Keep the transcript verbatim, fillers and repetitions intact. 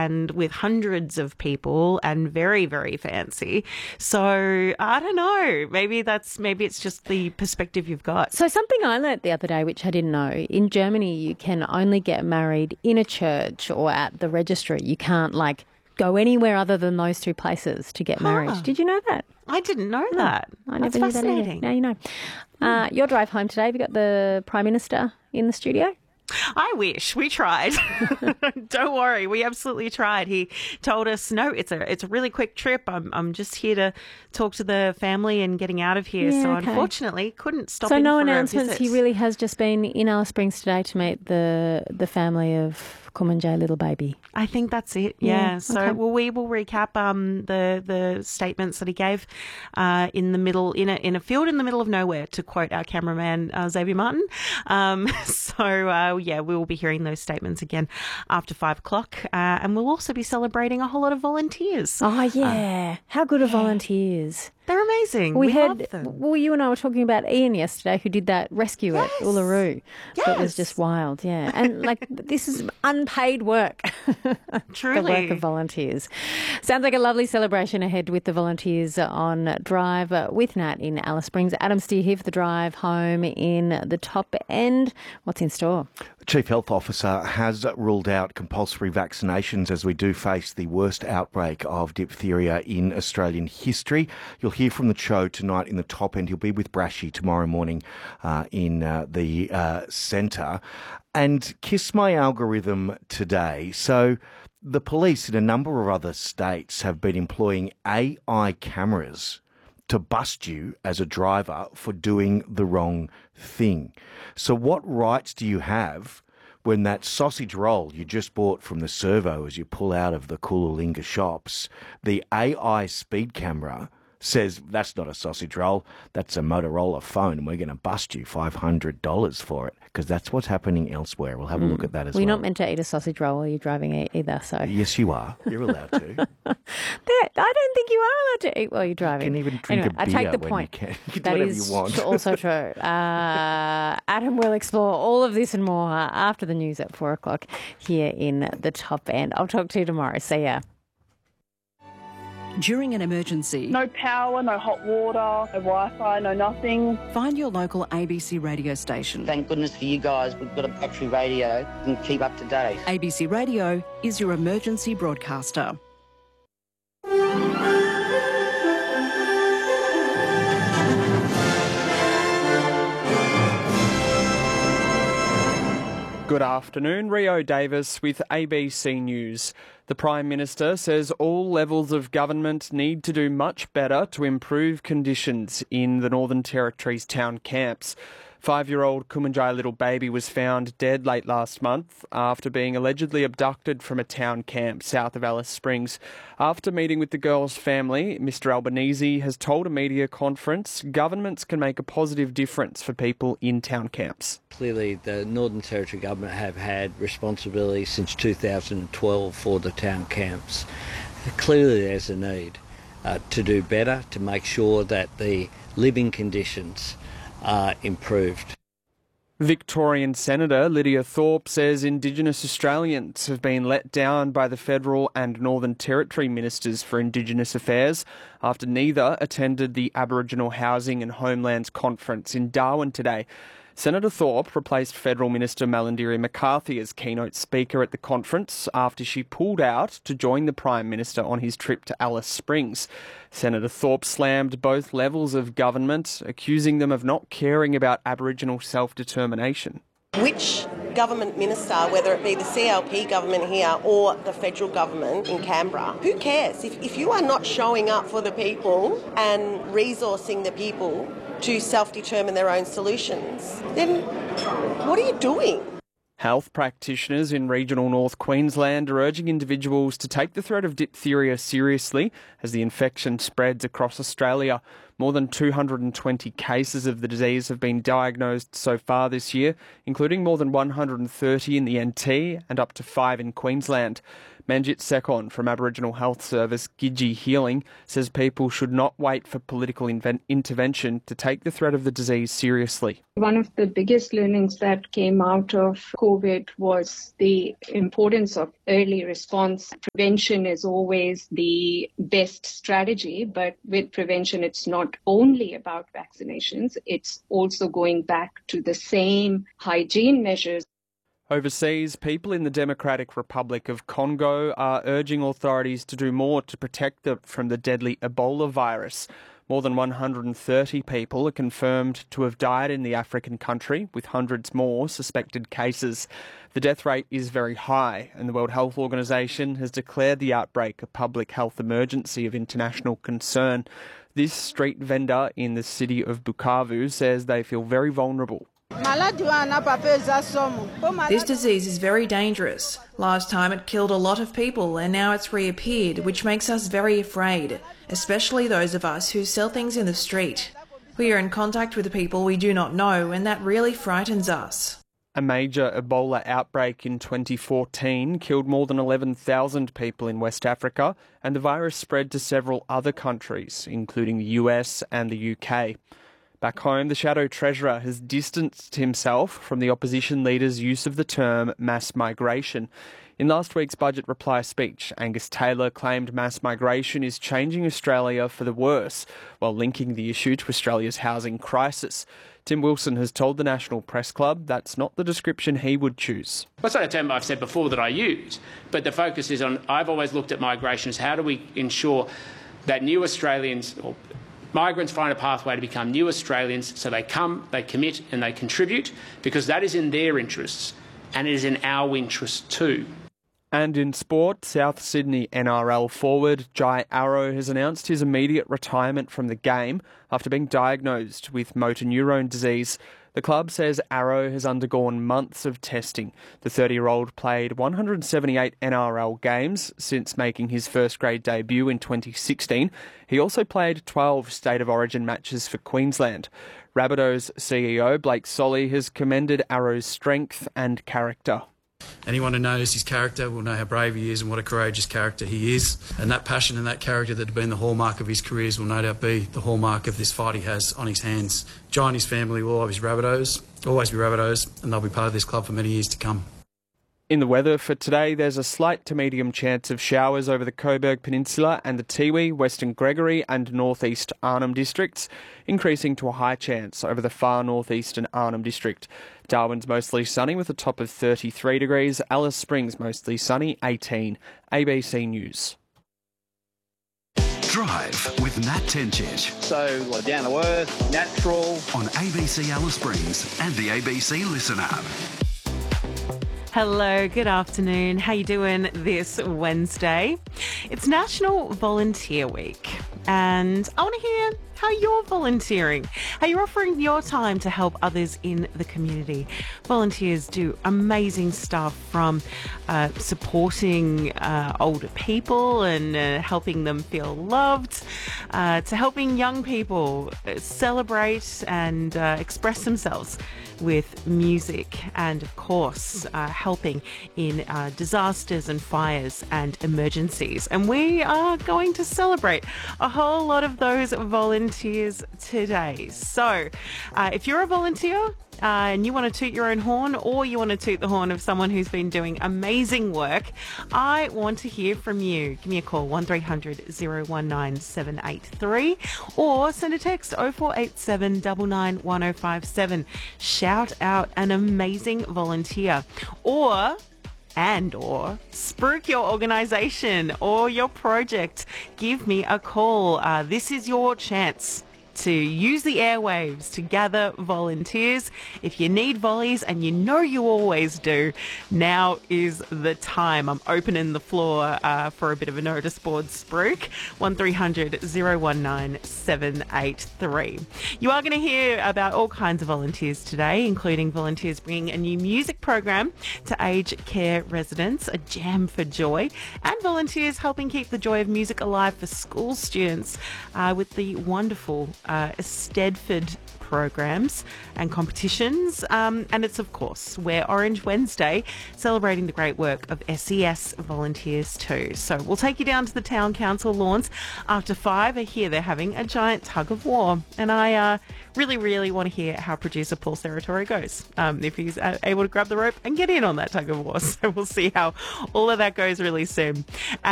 and with hundreds of people and very, very fancy. So I don't know. Maybe that's maybe it's just the perspective you've got. So something I learnt the other day, which I didn't know, in Germany you can only get married in a church or at the registry. You can't like go anywhere other than those two places to get Huh. married. Did you know that? I didn't know No, that. I That's never knew that either. fascinating. Now you know. Uh, your drive home today, have you got the Prime Minister in the studio? I wish we tried. Don't worry, we absolutely tried. He told us, no, it's a it's a really quick trip. I'm I'm just here to talk to the family and getting out of here. Yeah, so okay. unfortunately, couldn't stop. So in no for announcements. A He visit. really has just been in Alice Springs today to meet the the family of Kumanjayi little baby. I think that's it. Yeah. Yeah, so okay. well, we will recap um, the the statements that he gave uh, in the middle in a in a field in the middle of nowhere, to quote our cameraman uh, Xavier Martin. Um, so uh, yeah, we will be hearing those statements again after five o'clock, uh, and we'll also be celebrating a whole lot of volunteers. Oh yeah, how good are volunteers? They're amazing. We, We, had, love them. well, you and I were talking about Ian yesterday, who did that rescue Yes. at Uluru. That was Yes. just wild, yeah. And like, this is unpaid work. Truly. The work of volunteers. Sounds like a lovely celebration ahead with the volunteers on Drive with Nat in Alice Springs. Adam Steer here for the drive home in the top end. What's in store? The Chief Health Officer has ruled out compulsory vaccinations as we do face the worst outbreak of diphtheria in Australian history. You'll hear from the show tonight in the top end. He'll be with Brashy tomorrow morning uh, in uh, the uh, centre. And Kiss My Algorithm today. So the police in a number of other states have been employing A I cameras to bust you as a driver for doing the wrong thing. So what rights do you have when that sausage roll you just bought from the servo as you pull out of the Coolalinga shops, the A I speed camera says that's not a sausage roll, that's a Motorola phone, and we're going to bust you five hundred dollars for it, because that's what's happening elsewhere. We'll have a look at that as Well, you're well. not meant to eat a sausage roll while you're driving e- either, so... Yes, you are. You're allowed to. That- I don't think you are allowed to eat while you're driving. You can even drink anyway, a I beer take the when point. you can. You can do That whatever is you want. also true. Uh, Adam will explore all of this and more uh, after the news at four o'clock here in the top end. I'll talk to you tomorrow. See ya. During an emergency, No power, no hot water, no Wi-Fi, no nothing. find your local A B C radio station. Thank goodness for you guys, we've got a battery radio and keep up to date. A B C Radio is your emergency broadcaster. Good afternoon, Rio Davis with A B C News. The Prime Minister says all levels of government need to do much better to improve conditions in the Northern Territory's town camps. Five-year-old Kumanjayi little baby was found dead late last month after being allegedly abducted from a town camp south of Alice Springs. After meeting with the girl's family, Mister Albanese has told a media conference governments can make a positive difference for people in town camps. Clearly, the Northern Territory Government have had responsibility since two thousand twelve for the town camps. Clearly, there's a need uh, to do better, to make sure that the living conditions are improved. Victorian Senator Lydia Thorpe says Indigenous Australians have been let down by the Federal and Northern Territory Ministers for Indigenous Affairs after neither attended the Aboriginal Housing and Homelands Conference in Darwin today. Senator Thorpe replaced Federal Minister Malandiri McCarthy as keynote speaker at the conference after she pulled out to join the Prime Minister on his trip to Alice Springs. Senator Thorpe slammed both levels of government, accusing them of not caring about Aboriginal self-determination. Which government minister, whether it be the C L P government here or the federal government in Canberra, who cares? If, if you are not showing up for the people and resourcing the people to self-determine their own solutions, then what are you doing? Health practitioners in regional North Queensland are urging individuals to take the threat of diphtheria seriously as the infection spreads across Australia. More than two hundred twenty cases of the disease have been diagnosed so far this year, including more than one hundred thirty in the N T and up to five in Queensland. Manjit Sekon from Aboriginal Health Service Gidgee Healing says people should not wait for political inven- intervention to take the threat of the disease seriously. One of the biggest learnings that came out of COVID was the importance of early response. Prevention is always the best strategy, but with prevention, it's not only about vaccinations, it's also going back to the same hygiene measures. Overseas, people in the Democratic Republic of Congo are urging authorities to do more to protect them from the deadly Ebola virus. More than one hundred thirty people are confirmed to have died in the African country, with hundreds more suspected cases. The death rate is very high, and the World Health Organization has declared the outbreak a public health emergency of international concern. This street vendor in the city of Bukavu says they feel very vulnerable. This disease is very dangerous. Last time it killed a lot of people and now it's reappeared, which makes us very afraid, especially those of us who sell things in the street. We are in contact with people we do not know and that really frightens us. A major Ebola outbreak in twenty fourteen killed more than eleven thousand people in West Africa, and the virus spread to several other countries, including the U S and the U K. Back home, the Shadow Treasurer has distanced himself from the opposition leader's use of the term mass migration. In last week's budget reply speech, Angus Taylor claimed mass migration is changing Australia for the worse, while linking the issue to Australia's housing crisis. Tim Wilson has told the National Press Club that's not the description he would choose. Well, it's not a term I've said before that I use, but the focus is on, I've always looked at migration as how do we ensure that new Australians or migrants find a pathway to become new Australians, so they come, they commit and they contribute, because that is in their interests and it is in our interests too. And in sport, South Sydney N R L forward Jai Arrow has announced his immediate retirement from the game after being diagnosed with motor neurone disease. The club says Arrow has undergone months of testing. The thirty-year-old played one hundred seventy-eight N R L games since making his first-grade debut in twenty sixteen. He also played twelve State of Origin matches for Queensland. Rabbitohs C E O Blake Solly has commended Arrow's strength and character. Anyone who knows his character will know how brave he is and what a courageous character he is. And that passion and that character that have been the hallmark of his careers will no doubt be the hallmark of this fight he has on his hands. Jai and his family will always be Rabbitohs, always be Rabbitohs, and they'll be part of this club for many years to come. In the weather for today, there's a slight to medium chance of showers over the Coburg Peninsula and the Tiwi, Western Gregory and northeast Arnhem districts, increasing to a high chance over the far northeastern Arnhem district. Darwin's mostly sunny with a top of thirty-three degrees. Alice Springs mostly sunny, eighteen. A B C News. Drive with Nat Tencic. So, like, down to earth, natural. On A B C Alice Springs and the A B C Listen app. Hello, good afternoon. How you doing this Wednesday? It's National Volunteer Week, and I want to hear how you're volunteering, how you're offering your time to help others in the community. Volunteers do amazing stuff, from uh, supporting uh, older people and uh, helping them feel loved, uh, to helping young people celebrate and uh, express themselves with music, and of course uh, helping in uh, disasters and fires and emergencies. And we are going to celebrate a whole lot of those volunteers today. So uh, if you're a volunteer, Uh, and you want to toot your own horn, or you want to toot the horn of someone who's been doing amazing work, I want to hear from you. Give me a call, one three hundred oh one nine seven eight three, or send a text oh four eight seven nine nine one oh five seven. Shout out an amazing volunteer, or and or spruik your organisation or your project. Give me a call. Uh, this is your chance to use the airwaves to gather volunteers. If you need volleys, and you know you always do, now is the time. I'm opening the floor uh, for a bit of a notice board spruik. one three hundred oh one nine seven eight three. You are going to hear about all kinds of volunteers today, including volunteers bringing a new music program to aged care residents, a jam for joy, and volunteers helping keep the joy of music alive for school students uh, with the wonderful uh, Stedford programs and competitions. Um, and it's, of course, where Orange Wednesday, celebrating the great work of S E S volunteers too. So we'll take you down to the Town Council lawns after five. I hear they're having a giant tug of war. And I uh, really, really want to hear how producer Paul Serratore goes, um, if he's uh, able to grab the rope and get in on that tug of war. So we'll see how all of that goes really soon.